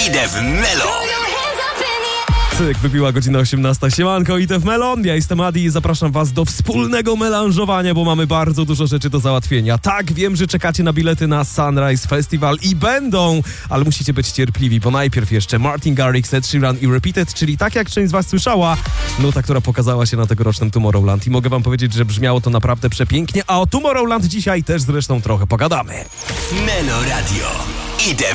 Idę w Melo. Cyk, wybiła godzina 18. Siemanko, idę w Melon. Ja jestem Adi i zapraszam was do wspólnego melanżowania, bo mamy bardzo dużo rzeczy do załatwienia. Tak, wiem, że czekacie na bilety na Sunrise Festival i będą, ale musicie być cierpliwi, bo najpierw jeszcze Martin Garrix, Ed Sheeran i Repeated, czyli tak jak część z was słyszała, nuta, która pokazała się na tegorocznym Tomorrowland. I mogę wam powiedzieć, że brzmiało to naprawdę przepięknie, a o Tomorrowland dzisiaj też zresztą trochę pogadamy. Melo Radio. Idę